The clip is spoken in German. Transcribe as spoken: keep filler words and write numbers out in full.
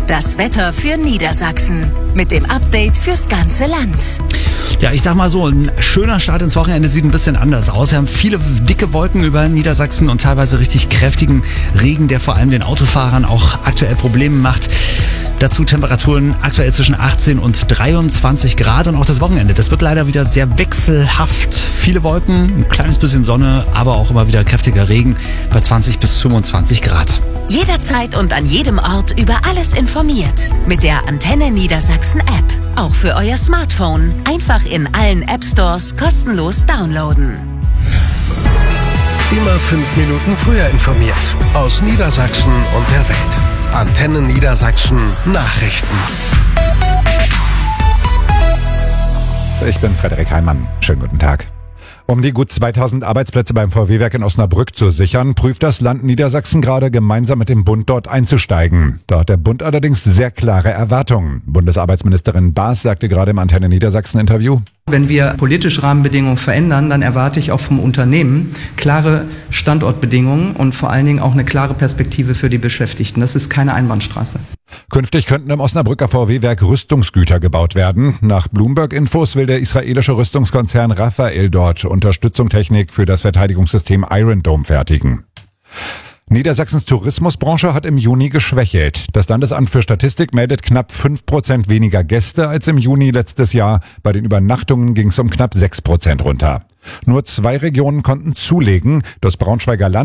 das Wetter für Niedersachsen. Mit dem Update fürs ganze Land. Ja, ich sag mal so, ein schöner Start ins Wochenende sieht ein bisschen anders aus. Wir haben viele dicke Wolken über Niedersachsen und teilweise richtig kräftigen Regen, der vor allem den Autofahrern auch aktuell Probleme macht. Dazu Temperaturen aktuell zwischen achtzehn und dreiundzwanzig Grad und auch das Wochenende. Das wird leider wieder sehr wechselhaft. Viele Wolken, ein kleines bisschen Sonne, aber auch immer wieder kräftiger Regen bei zwanzig bis fünfundzwanzig Grad. Jederzeit und an jedem Ort über alles informiert. Mit der Antenne Niedersachsen App. Auch für euer Smartphone. Einfach in allen App Stores kostenlos downloaden. Immer fünf Minuten früher informiert. Aus Niedersachsen und der Welt. Antenne Niedersachsen Nachrichten. Ich bin Frederik Heimann. Schönen guten Tag. Um die gut zweitausend Arbeitsplätze beim V W-Werk in Osnabrück zu sichern, prüft das Land Niedersachsen gerade gemeinsam mit dem Bund dort einzusteigen. Da hat der Bund allerdings sehr klare Erwartungen. Bundesarbeitsministerin Baas sagte gerade im Antenne Niedersachsen-Interview: Wenn wir politische Rahmenbedingungen verändern, dann erwarte ich auch vom Unternehmen klare Standortbedingungen und vor allen Dingen auch eine klare Perspektive für die Beschäftigten. Das ist keine Einbahnstraße. Künftig könnten im Osnabrücker V W-Werk Rüstungsgüter gebaut werden. Nach Bloomberg-Infos will der israelische Rüstungskonzern Rafael dort Unterstützungstechnik für das Verteidigungssystem Iron Dome fertigen. Niedersachsens Tourismusbranche hat im Juni geschwächelt. Das Landesamt für Statistik meldet knapp fünf Prozent weniger Gäste als im Juni letztes Jahr. Bei den Übernachtungen ging es um knapp sechs Prozent runter. Nur zwei Regionen konnten zulegen. Das Braunschweiger Land